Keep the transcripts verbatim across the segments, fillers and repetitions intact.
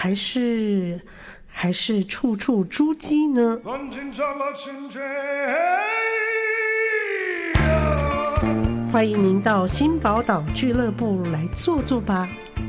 还是还是处处诸玑呢？欢迎您到新宝岛俱乐部来坐坐吧。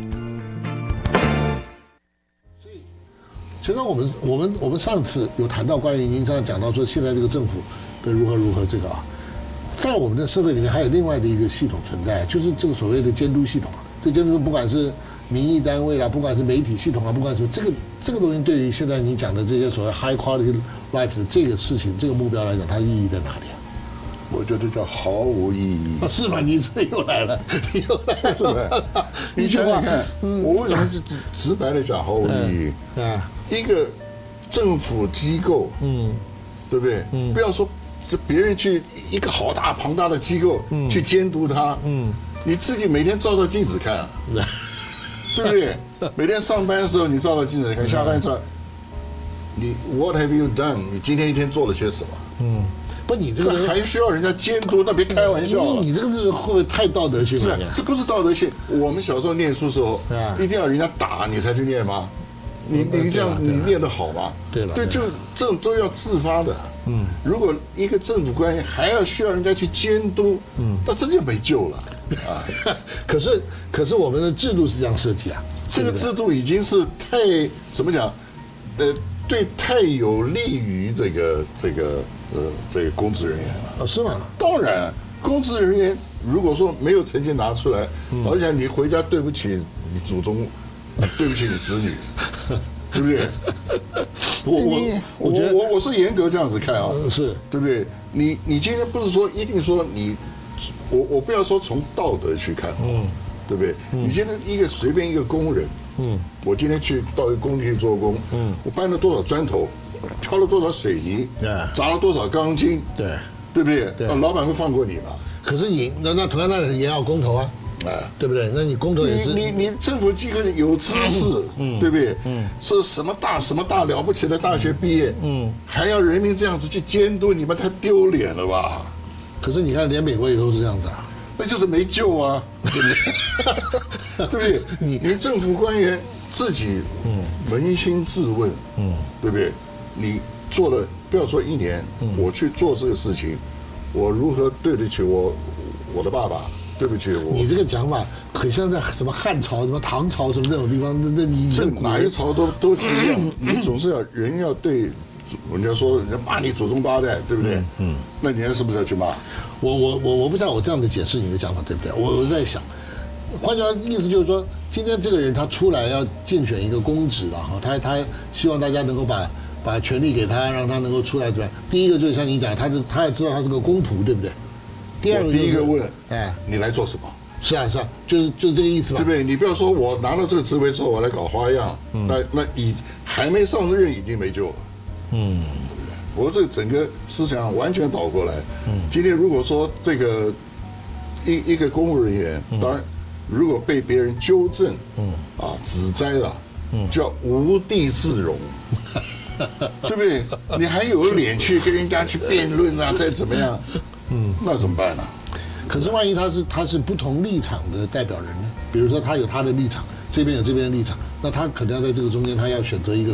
其实我们我们我们上次有谈到关于您刚才讲到说现在这个政府的如何如何这个啊，在我们的社会里面还有另外的一个系统存在，就是这个所谓的监督系统啊。这监督不管是民意单位啦，不管是媒体系统啊，不管什么，这个这个东西对于现在你讲的这些所谓 high quality life 的这个事情这个目标来讲，它的意义在哪里啊？ 我觉得叫毫无意义。 啊，是吗？你这又来了，你又来了， 是的。你想想看，嗯、我为什么是直白的讲毫无意义？ 嗯、啊， 一个政府机构，嗯，对不对？嗯，不要说是别人去一个好大庞大的机构、嗯、去监督它，嗯，你自己每天照照镜子看、啊，对不对？每天上班的时候你照照镜子看，下班照，你 What have you done？ 你今天一天做了些什么？嗯。 不，你这个还需要人家监督？那别开玩笑了。 你这个是会不会太道德性了？ 是，这不是道德性。我们小时候念书的时候，一定要人家打你才去念吗？你你这样你念得好吗？ 对了， 对，就这种都要自发的。嗯，如果一个政府官员还要需要人家去监督，嗯，那真就没救了啊。 可是可是我们的制度是这样设计啊， 这个制度已经是太怎么讲？呃。对，太有利于这个这个呃这个公职人员了。 哦，是吗？ 当然，公职人员如果说没有成绩拿出来，嗯、而且你回家对不起你祖宗，对不起你子女，对不对？我我我觉得我我是严格这样子看啊， 是对不对？你你今天不是说一定说你，我我不要说从道德去看，嗯，对不对？嗯、你今天一个随便一个工人。嗯，我今天去到一个工地去做工，嗯，我搬了多少砖头，挑了多少水泥，对，砸了多少钢筋， 对， 对不对？对，老板会放过你吗？ 可是你那那同样那也要公投啊，哎，对不对？那你公投也是你你你政府机构有知识，嗯，对不对？嗯，是什么大什么大了不起的大学毕业，嗯，还要人民这样子去监督你们，太丢脸了吧？ 可是你看，连美国也都是这样子啊。 那就是没救啊，对不对？对不对？你你政府官员自己，嗯，扪心自问，嗯，对不对？你做了，不要说一年，嗯、我去做这个事情，我如何对得起我我的爸爸？对不起我。 你这个讲法很像在什么汉朝、什么唐朝什么那种地方，那那你这哪一朝都都是一样，你总是要人要对。人家说人家骂你祖宗八代，对不对？嗯，嗯那你是不是要去骂？ 我我我我不知道我这样的解释你的讲法对不对？我我在想，换句话意思就是说，今天这个人他出来要竞选一个公职了哈，他他希望大家能够把把权力给他，让他能够出来对吧？第一个就是像你讲，他是他也知道他是个公仆，对不对？ 第二个、就是、第一个问，哎，你来做什么？ 是啊是啊，就是就是这个意思吧， 对不对？你不要说我拿到这个职位之后我来搞花样，嗯、那那已还没上任已经没救了。嗯，我这个整个思想完全倒过来。嗯，今天如果说这个一一个公务人员，嗯、当然如果被别人纠正，嗯啊指摘了，嗯，叫无地自容，对不对？你还有脸去跟人家去辩论啊？再怎么样，嗯，那怎么办呢？ 可是万一他是他是不同立场的代表人呢？比如说他有他的立场，这边有这边的立场，那他可能要在这个中间，他要选择一个